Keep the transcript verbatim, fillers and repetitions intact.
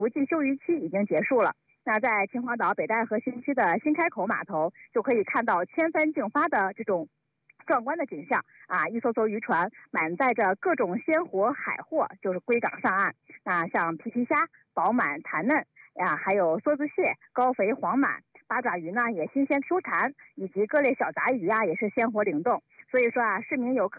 国际休渔期已经结束了。那在秦皇岛北戴河新区的新开口码头，就可以看到千帆竞发的这种壮观的景象啊！一艘艘渔船满载着各种鲜活海货，就是归港上岸。那像皮皮虾饱满弹嫩呀，还有梭子蟹高肥黄满，八爪鱼呢也新鲜 Q 弹，以及各类小杂鱼啊也是鲜活灵动。所以说啊，市民游客